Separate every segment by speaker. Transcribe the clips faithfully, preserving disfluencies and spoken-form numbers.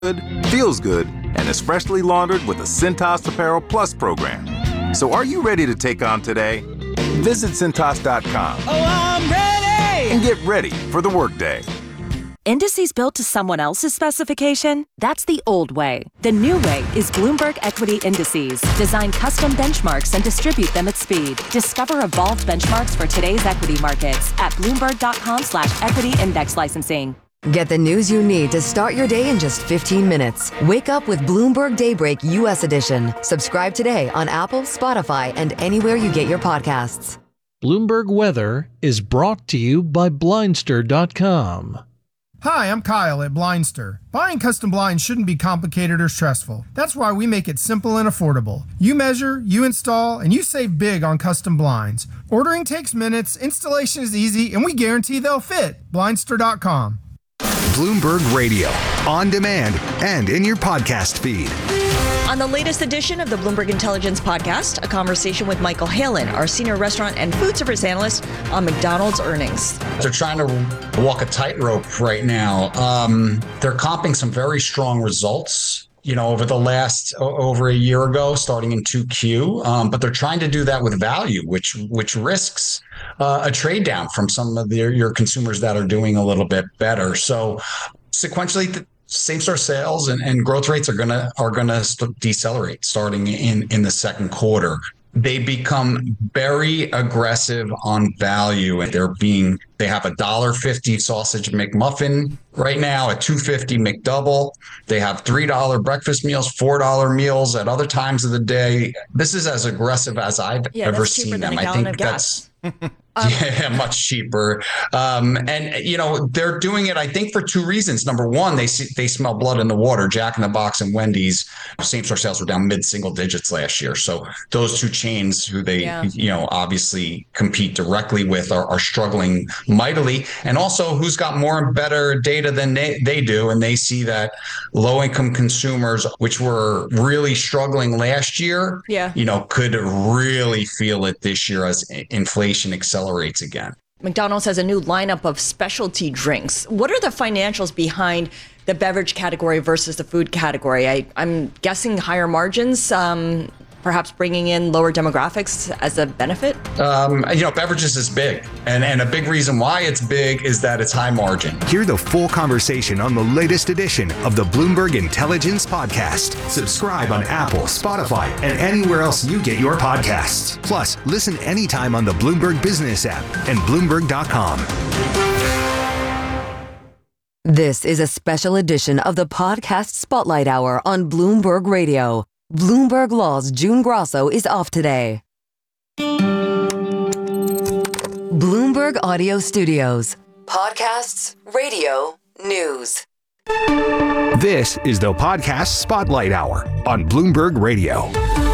Speaker 1: feels good, and is freshly laundered with the Cintas Apparel Plus program. So are you ready to take on today? Visit Cintas dot com.
Speaker 2: Oh, I'm ready!
Speaker 1: And get ready for the workday.
Speaker 3: Indices built to someone else's specification? That's the old way. The new way is Bloomberg Equity Indices. Design custom benchmarks and distribute them at speed. Discover evolved benchmarks for today's equity markets at Bloomberg dot com slash equity index licensing.
Speaker 4: Get the news you need to start your day in just fifteen minutes. Wake up with Bloomberg Daybreak U S Edition. Subscribe today on Apple, Spotify, and anywhere you get your podcasts.
Speaker 5: Bloomberg Weather is brought to you by Blindster dot com.
Speaker 6: Hi, I'm Kyle at Blindster. Buying custom blinds shouldn't be complicated or stressful. That's why we make it simple and affordable. You measure, you install, and you save big on custom blinds. Ordering takes minutes, installation is easy, and we guarantee they'll fit. Blindster dot com.
Speaker 7: Bloomberg Radio, on demand and in your podcast feed.
Speaker 8: On the latest edition of the Bloomberg Intelligence Podcast, a conversation with Michael Halen, our senior restaurant and food service analyst on McDonald's earnings.
Speaker 9: They're trying to walk a tightrope right now. Um, they're comping some very strong results, you know, over the last over a year ago, starting in two Q. Um, but they're trying to do that with value, which which risks uh, a trade down from some of their, your consumers that are doing a little bit better. So sequentially, the same-store sales and, and growth rates are gonna are gonna st- decelerate starting in in the second quarter. They become very aggressive on value, and they're being they have a one dollar fifty sausage McMuffin right now, a two fifty McDouble. They have three dollar breakfast meals, four dollar meals at other times of the day. This is as aggressive as I've
Speaker 8: yeah,
Speaker 9: ever
Speaker 8: that's cheaper
Speaker 9: seen
Speaker 8: than
Speaker 9: them.
Speaker 8: a
Speaker 9: I think
Speaker 8: of
Speaker 9: that's
Speaker 8: gas.
Speaker 9: Um, yeah, much cheaper. Um, and, you know, they're doing it, I think, for two reasons. Number one, they see, they smell blood in the water. Jack in the Box and Wendy's same-store sales were down mid-single digits last year. So those two chains who they, yeah. you know, obviously compete directly with are, are struggling mightily. And also who's got more and better data than they, they do. And they see that low-income consumers, which were really struggling last year,
Speaker 8: yeah.
Speaker 9: you know, could really feel it this year as inflation accelerates. accelerates again.
Speaker 8: McDonald's has a new lineup of specialty drinks. What are the financials behind the beverage category versus the food category? I, I'm guessing higher margins, um, perhaps bringing in lower demographics as a benefit?
Speaker 9: Um, you know, beverages is big. And, and a big reason why it's big is that it's high margin.
Speaker 7: Hear the full conversation on the latest edition of the Bloomberg Intelligence Podcast. Subscribe on Apple, Spotify, and anywhere else you get your podcasts. Plus, listen anytime on the Bloomberg Business app and Bloomberg dot com.
Speaker 4: This is a special edition of the Podcast Spotlight Hour on Bloomberg Radio. Bloomberg Law's June Grosso is off today. Bloomberg Audio Studios. Podcasts, radio, news.
Speaker 7: This is the Podcast Spotlight Hour on Bloomberg Radio.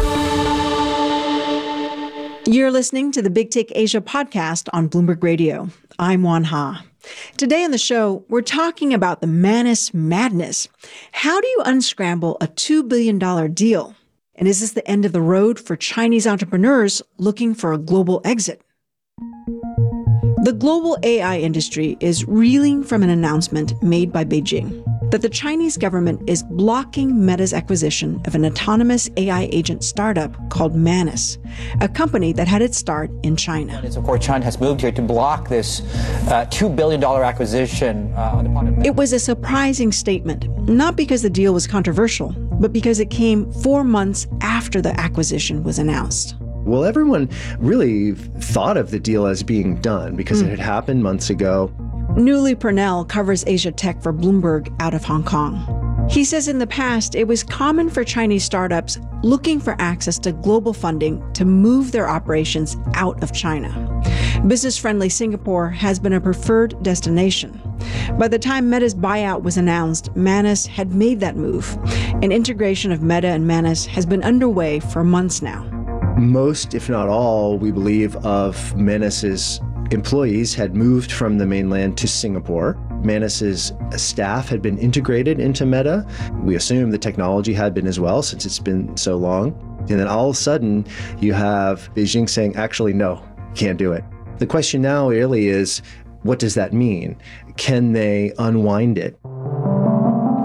Speaker 10: You're listening to the Big Take Asia podcast on Bloomberg Radio. I'm Juan Ha. Today on the show, we're talking about the Manus madness. How do you unscramble a two billion dollars deal? And is this the end of the road for Chinese entrepreneurs looking for a global exit? The global A I industry is reeling from an announcement made by Beijing that the Chinese government is blocking Meta's acquisition of an autonomous A I agent startup called Manus, a company that had its start in China.
Speaker 11: Of course, China has moved here to block this uh, two billion dollars acquisition. Uh, on the part of
Speaker 10: it was a surprising statement, not because the deal was controversial, but because it came four months after the acquisition was announced.
Speaker 12: Well, everyone really thought of the deal as being done because mm. it had happened months ago.
Speaker 10: Newly Purnell covers Asia Tech for Bloomberg out of Hong Kong. He says in the past, it was common for Chinese startups looking for access to global funding to move their operations out of China. Business-friendly Singapore has been a preferred destination. By the time Meta's buyout was announced, Manus had made that move. An integration of Meta and Manus has been underway for months now.
Speaker 12: Most, if not all, we believe, of Manus's employees had moved from the mainland to Singapore. Manus's staff had been integrated into Meta. We assume the technology had been as well, since it's been so long. And then all of a sudden, you have Beijing saying, actually, no, can't do it. The question now really is, what does that mean? Can they unwind it?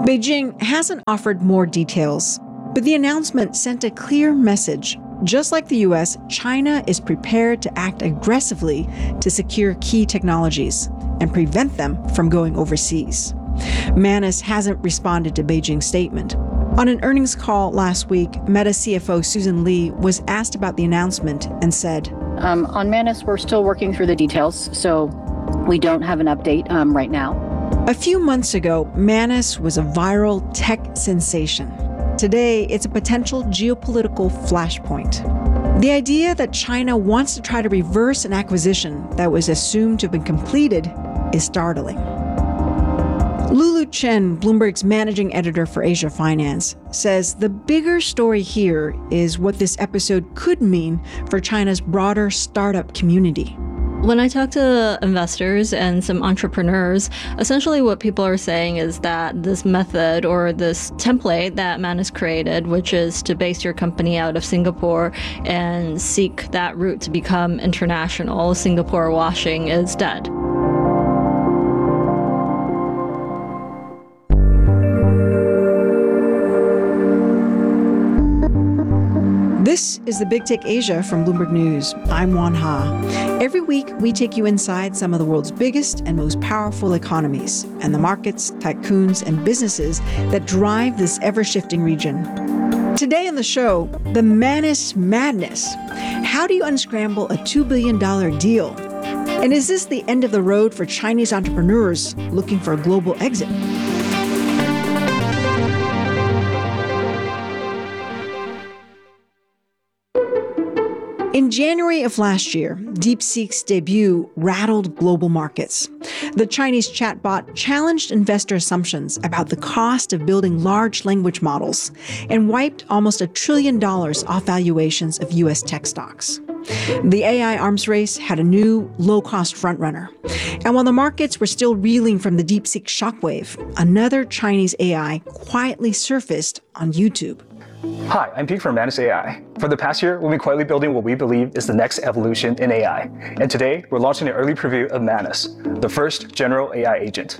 Speaker 10: Beijing hasn't offered more details, but the announcement sent a clear message. Just like the U S, China is prepared to act aggressively to secure key technologies and prevent them from going overseas. Manus hasn't responded to Beijing's statement. On an earnings call last week, Meta C F O Susan Li was asked about the announcement and said,
Speaker 13: um, on Manus, we're still working through the details, so we don't have an update um, right now.
Speaker 10: A few months ago, Manus was a viral tech sensation. Today, it's a potential geopolitical flashpoint. The idea that China wants to try to reverse an acquisition that was assumed to have been completed is startling. Lulu Chen, Bloomberg's managing editor for Asia Finance, says the bigger story here is what this episode could mean for China's broader startup community.
Speaker 14: When I talk to investors and some entrepreneurs, essentially what people are saying is that this method or this template that Manus created, which is to base your company out of Singapore and seek that route to become international, Singapore washing, is dead.
Speaker 10: This is the Big Take Asia from Bloomberg News. I'm Wan Ha. Every week, we take you inside some of the world's biggest and most powerful economies and the markets, tycoons, and businesses that drive this ever-shifting region. Today on the show, the Manus madness. How do you unscramble a two billion dollars deal? And is this the end of the road for Chinese entrepreneurs looking for a global exit? In January of last year, DeepSeek's debut rattled global markets. The Chinese chatbot challenged investor assumptions about the cost of building large language models and wiped almost a trillion dollars off valuations of U S tech stocks. The A I arms race had a new, low-cost frontrunner. And while the markets were still reeling from the DeepSeek shockwave, another Chinese A I quietly surfaced on YouTube.
Speaker 15: Hi, I'm Pete from Manus A I. For the past year, we've been quietly building what we believe is the next evolution in A I. And today, we're launching an early preview of Manus, the first general A I agent.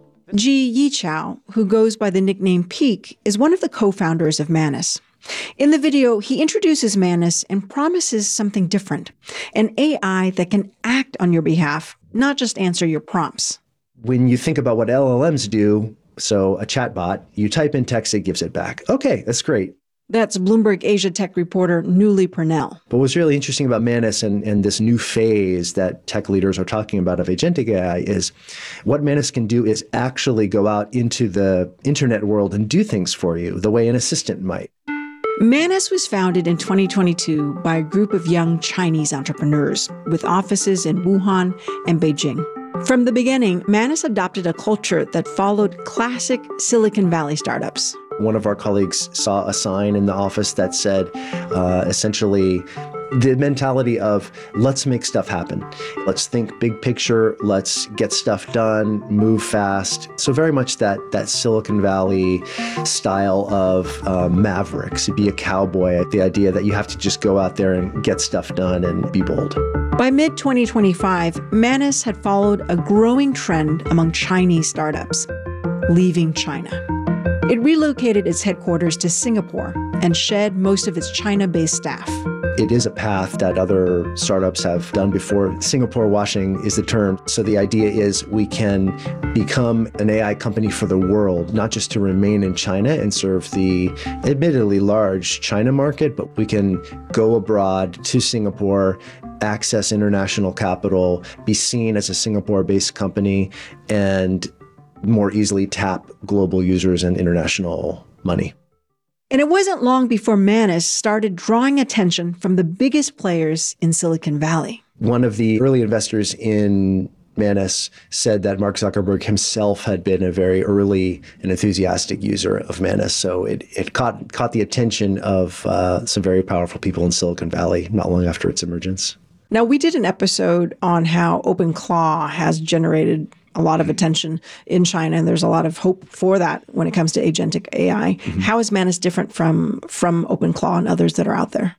Speaker 10: Ji Yichao, who goes by the nickname Peak, is one of the co-founders of Manus. In the video, he introduces Manus and promises something different, an A I that can act on your behalf, not just answer your prompts.
Speaker 12: When you think about what L L Ms do, so a chatbot, you type in text, it gives it back. Okay, that's great.
Speaker 10: That's Bloomberg Asia tech reporter Newly Purnell.
Speaker 12: But what's really interesting about Manus and, and this new phase that tech leaders are talking about of agentic A I is what Manus can do is actually go out into the internet world and do things for you the way an assistant might.
Speaker 10: Manus was founded in twenty twenty-two by a group of young Chinese entrepreneurs with offices in Wuhan and Beijing. From the beginning, Manus adopted a culture that followed classic Silicon Valley startups.
Speaker 12: One of our colleagues saw a sign in the office that said, uh, essentially, the mentality of let's make stuff happen. Let's think big picture. Let's get stuff done, move fast. So very much that that Silicon Valley style of uh, mavericks, be a cowboy, the idea that you have to just go out there and get stuff done and be bold.
Speaker 10: By mid twenty twenty-five, Manus had followed a growing trend among Chinese startups, leaving China. It relocated its headquarters to Singapore and shed most of its China-based staff.
Speaker 12: It is a path that other startups have done before. Singapore washing is the term. So the idea is we can become an A I company for the world, not just to remain in China and serve the admittedly large China market, but we can go abroad to Singapore, access international capital, be seen as a Singapore-based company, and more easily tap global users and international money.
Speaker 10: And it wasn't long before Manus started drawing attention from the biggest players in Silicon Valley.
Speaker 12: One of the early investors in Manus said that Mark Zuckerberg himself had been a very early and enthusiastic user of Manus. So it, it caught, caught the attention of uh, some very powerful people in Silicon Valley not long after its emergence.
Speaker 10: Now, we did an episode on how OpenClaw has generated a lot of attention in China, and there's a lot of hope for that when it comes to agentic A I. Mm-hmm. How is Manus different from, from OpenClaw and others that are out there?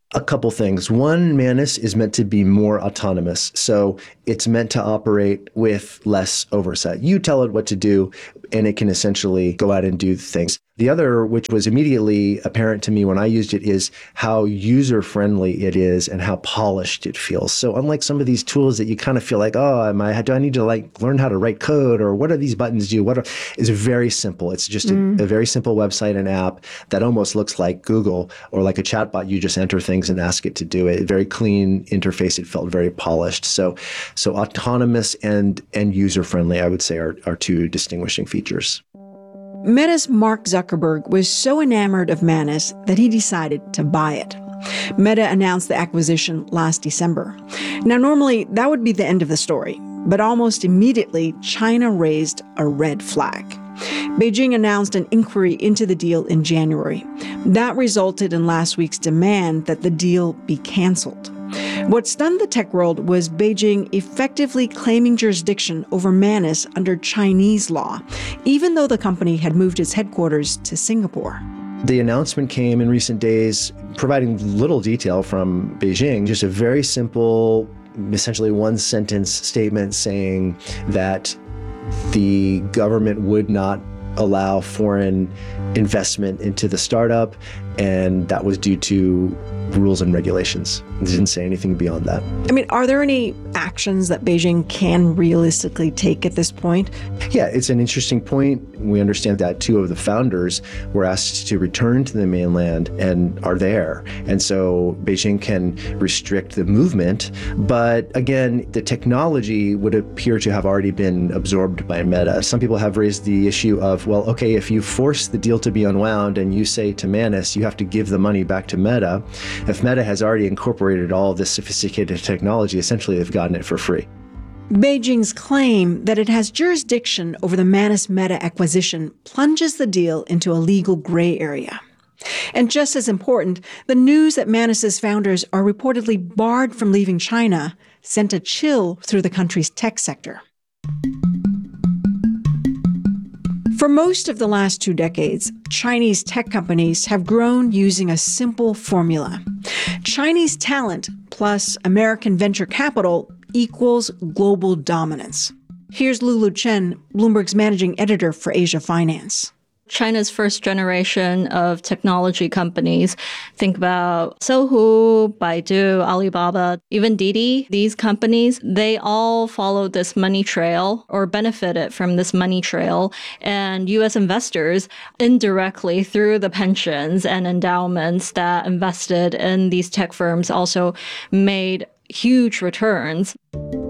Speaker 12: A couple things. One, Manus is meant to be more autonomous. So it's meant to operate with less oversight. You tell it what to do, and it can essentially go out and do things. The other, which was immediately apparent to me when I used it, is how user-friendly it is and how polished it feels. So unlike some of these tools that you kind of feel like, oh, am I, do I need to like learn how to write code, or what do these buttons do? What are, it's very simple. It's just mm. a, a very simple website and app that almost looks like Google or like a chatbot. You just enter things and ask it to do it. Very clean interface. It felt very polished. So, so autonomous and and user-friendly, I would say, are, are two distinguishing features.
Speaker 10: Meta's Mark Zuckerberg was so enamored of Manus that he decided to buy it. Meta announced the acquisition last December. Now, normally that would be the end of the story, but almost immediately, China raised a red flag. Beijing announced an inquiry into the deal in January. That resulted in last week's demand that the deal be canceled. What stunned the tech world was Beijing effectively claiming jurisdiction over Manus under Chinese law, even though the company had moved its headquarters to Singapore.
Speaker 12: The announcement came in recent days, providing little detail from Beijing, just a very simple, essentially one-sentence statement saying that the government would not allow foreign investment into the startup, and that was due to rules and regulations. It didn't say anything beyond that.
Speaker 10: I mean, are there any actions that Beijing can realistically take at this point?
Speaker 12: Yeah, it's an interesting point. We understand that two of the founders were asked to return to the mainland and are there. And so Beijing can restrict the movement. But again, the technology would appear to have already been absorbed by Meta. Some people have raised the issue of, well, okay, if you force the deal to be unwound and you say to Manus, you have to give the money back to Meta, if Meta has already incorporated all of this sophisticated technology, essentially they've gotten it for free.
Speaker 10: Beijing's claim that it has jurisdiction over the Manus-Meta acquisition plunges the deal into a legal gray area. And just as important, the news that Manus's founders are reportedly barred from leaving China sent a chill through the country's tech sector. For most of the last two decades, Chinese tech companies have grown using a simple formula. Chinese talent plus American venture capital equals global dominance. Here's Lulu Chen, Bloomberg's managing editor for Asia Finance.
Speaker 14: China's first generation of technology companies, think about Sohu, Baidu, Alibaba, even Didi, these companies, they all followed this money trail or benefited from this money trail. And U S investors indirectly through the pensions and endowments that invested in these tech firms also made huge returns.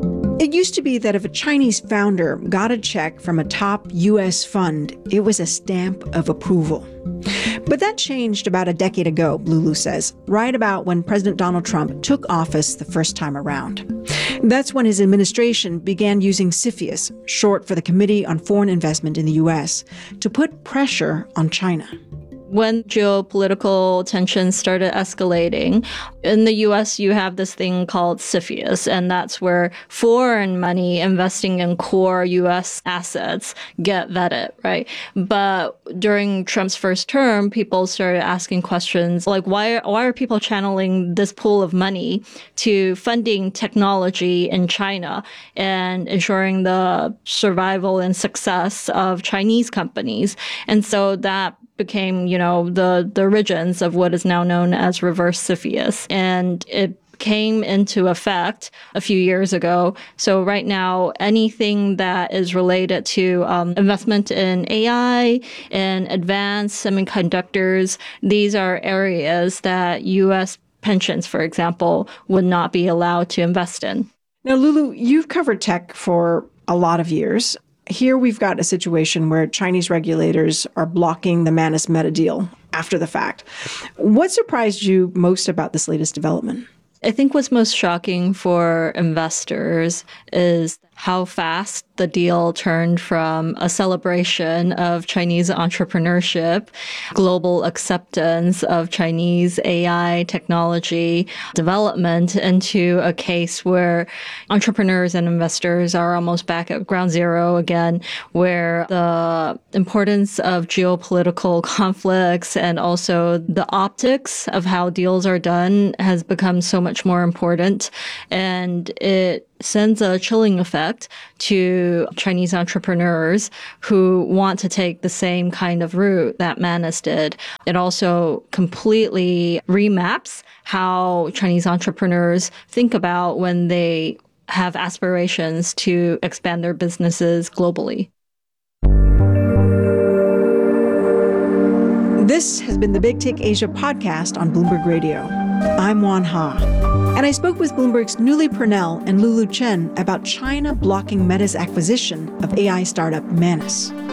Speaker 10: It used to be that if a Chinese founder got a check from a top U S fund, it was a stamp of approval. But that changed about a decade ago, Lulu says, right about when President Donald Trump took office the first time around. That's when his administration began using CFIUS, short for the Committee on Foreign Investment in the U S, to put pressure on China.
Speaker 14: When geopolitical tensions started escalating, in the U S you have this thing called CFIUS, and that's where foreign money investing in core U S assets get vetted, right? But during Trump's first term, people started asking questions like, why, why are people channeling this pool of money to funding technology in China and ensuring the survival and success of Chinese companies? And so that became, you know, the, the origins of what is now known as reverse CFIUS. And it came into effect a few years ago. So right now, anything that is related to um, investment in A I and advanced semiconductors, these are areas that U S pensions, for example, would not be allowed to invest in.
Speaker 10: Now, Lulu, you've covered tech for a lot of years. Here we've got a situation where Chinese regulators are blocking the Manus-Meta deal after the fact. What surprised you most about this latest development?
Speaker 14: I think what's most shocking for investors is how fast the deal turned from a celebration of Chinese entrepreneurship, global acceptance of Chinese A I technology development, into a case where entrepreneurs and investors are almost back at ground zero again, where the importance of geopolitical conflicts and also the optics of how deals are done has become so much more important. And it sends a chilling effect to Chinese entrepreneurs who want to take the same kind of route that Manus did. It also completely remaps how Chinese entrepreneurs think about when they have aspirations to expand their businesses globally.
Speaker 10: This has been the Big Tick Asia podcast on Bloomberg Radio. I'm Juan Ha, and I spoke with Bloomberg's Nuli Purnell and Lulu Chen about China blocking Meta's acquisition of A I startup Manus.